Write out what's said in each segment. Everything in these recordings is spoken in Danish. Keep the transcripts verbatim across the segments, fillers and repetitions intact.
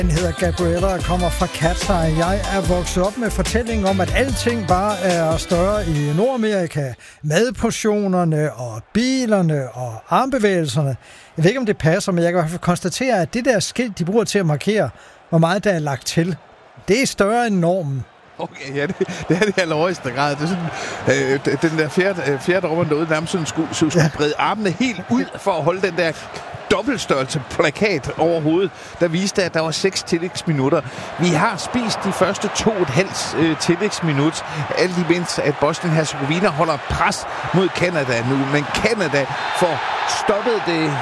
Den hedder Gabriella og kommer fra Katar. Jeg er vokset op med fortællingen om, at alting bare er større i Nordamerika. Madportionerne og bilerne og armbevægelserne. Jeg ved ikke, om det passer, men jeg kan i hvert fald konstatere, at det der skilt, de bruger til at markere, hvor meget der er lagt til, det er større end normen. Okay, ja, det, det er det i allerhøjeste grad. Det er sådan, øh, den der fjerde, fjerde dommer derude nærmest sådan skulle, skulle ja. brede armene helt ud for at holde den der dobbeltstørrelse plakat over hovedet, der viste, at der var seks tillægsminutter. Vi har spist de første to og et halvt øh, tillægsminut, alt imens at Bosnien-Herzegovina holder pres mod Canada nu. Men Canada får stoppet det.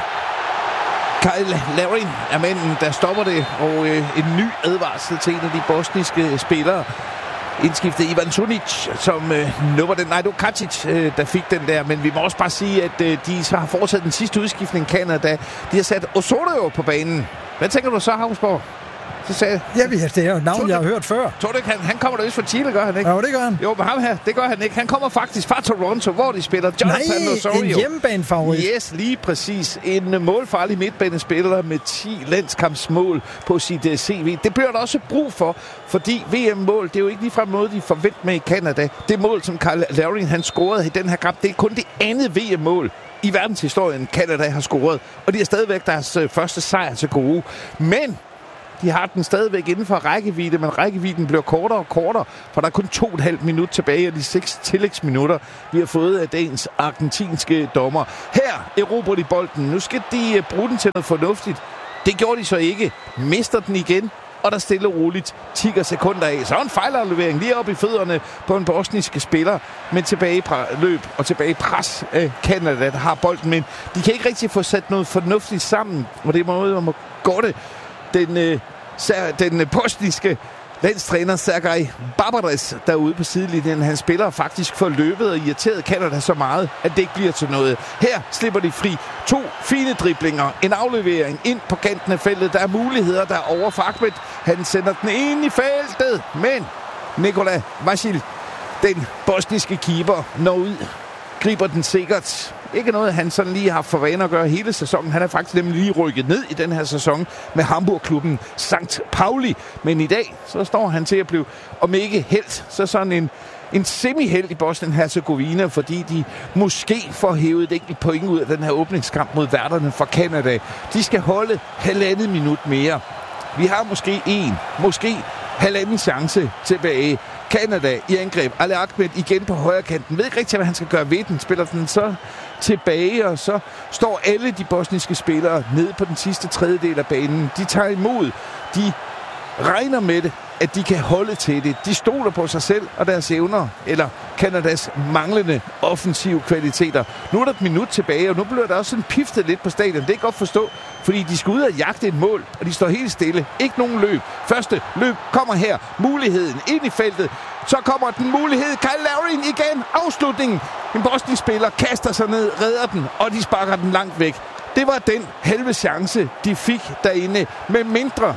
Kyle Larin er manden, der stopper det, og øh, en ny advarsel til en af de bosniske spillere. Indskiftet Ivan Sunic, som øh, nupper den. Nej, det var Kacic, øh, der fik den der. Men vi må også bare sige, at øh, de så har fortsat den sidste udskiftning i Canada. De har sat Osorio på banen. Hvad tænker du så, Havsborg? Så sagde ja, det er jo et navn, jeg har hørt før. Tror du ikke, han, han kommer der vist fra Chile, gør han ikke? Jo, det gør han. Jo, men ham her, det gør han ikke. Han kommer faktisk fra Toronto, hvor de spiller Jonathan Nej, Osorio. en hjemmebanefavorit. Yes, lige præcis. En målfarlig midtbanespiller med ti landskampsmål på sit uh, C V. Det bliver der også brug for, fordi V M-mål, det er jo ikke ligefrem noget, de forventer med i Canada. Det mål, som Kyle Larin han scorede i den her kamp, det er kun det andet V M-mål i verdenshistorien, Canada har scoret. Og de har stadigvæk deres uh, første sejr til gode. Men de har den stadigvæk inden for rækkevidde, men rækkevidden bliver kortere og kortere, for der er kun to og et halvt minut tilbage af de seks tillægsminutter, vi har fået af dagens argentinske dommer. Her erobrer de bolden. Nu skal de bruge den til noget fornuftigt. Det gjorde de så ikke. Mister den igen, og der stille og roligt tikker sekunder af. Så en fejlaflevering lige op i fødderne på en bosniske spiller, men tilbage i løb og tilbage i pres af Canada, der har bolden, men de kan ikke rigtig få sat noget fornuftigt sammen, og det er måde, man må gå det. Den, øh, den bosniske landstræner Sergej Barbares derude på sidelinjen, han spiller faktisk for løbet og irriteret Canada så meget, at det ikke bliver til noget. Her slipper de fri. To fine driblinger, en aflevering ind på kanten af feltet. Der er muligheder, der er over for Ahmed. Han sender den ind i feltet, men Nikola Vasil, den bosniske keeper, når ud, griber den sikkert. Ikke noget, han sådan lige har for vane at gøre hele sæsonen. Han er faktisk nemlig lige rykket ned i den her sæson med Hamburg-klubben Sankt Pauli. Men i dag, så står han til at blive, om ikke helt, så sådan en, en semi-held i Bosnien-Herzegovina, fordi de måske får hævet et enkelt point ud af den her åbningskamp mod værterne fra Canada. De skal holde halvandet minut mere. Vi har måske en, måske halvanden chance tilbage. Canada i angreb. Ali Ahmed igen på højre kanten. Ved ikke rigtig, hvad han skal gøre ved den. Spiller den så tilbage, og så står alle de bosniske spillere nede på den sidste tredjedel af banen. De tager imod. De regner med det, at de kan holde til det. De stoler på sig selv og deres evner, eller Canadas manglende offensive kvaliteter. Nu er der et minut tilbage, og nu bliver der også sådan piftet lidt på stadion. Det er godt forstå, fordi de skal ud og jagte et mål, og de står helt stille. Ikke nogen løb. Første løb kommer her. Muligheden ind i feltet. Så kommer den mulighed. Kyle Larin igen. Afslutningen. En bosnisk spiller kaster sig ned, redder den, og de sparker den langt væk. Det var den halve chance, de fik derinde. Med mindre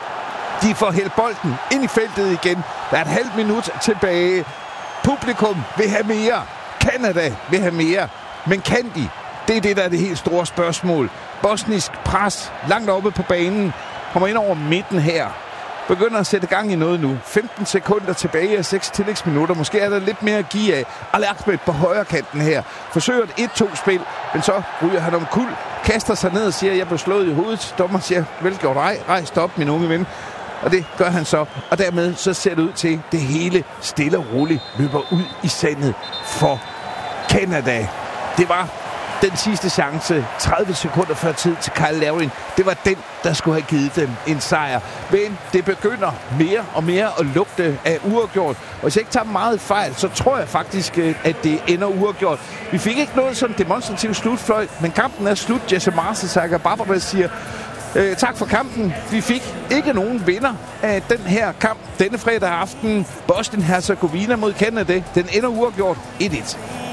de får hældt bolden ind i feltet igen. Der er et halvt minut tilbage. Publikum vil have mere. Canada vil have mere. Men kan de? Det er det, der er det helt store spørgsmål. Bosnisk pres langt oppe på banen. Kommer ind over midten her. Begynder at sætte gang i noget nu. femten sekunder tilbage af seks tillægsminutter. Måske er der lidt mere at give af. Ali Ahmed på højre kanten her. Forsøger et et-to-spil, men så ryger han om kul. Kaster sig ned og siger, jeg blev slået i hovedet. Dommer siger, velgjort, rej, rej, stop, min unge ven. Og det gør han så. Og dermed så ser det ud til, det hele stille og roligt løber ud i sandet for Canada. Det var den sidste chance, tredive sekunder før tid til Kyle Larin. Det var den, der skulle have givet dem en sejr. Men det begynder mere og mere at lugte af uafgjort. Og hvis jeg ikke tager meget fejl, så tror jeg faktisk, at det ender uafgjort. Vi fik ikke noget sådan demonstrativ slutfløjt, men kampen er slut. Jesse Marse, Sergej Barbares siger, Øh, tak for kampen. Vi fik ikke nogen vinder af den her kamp denne fredag aften. Bosnien-Herzegovina mod Canada. Den ender uafgjort et et.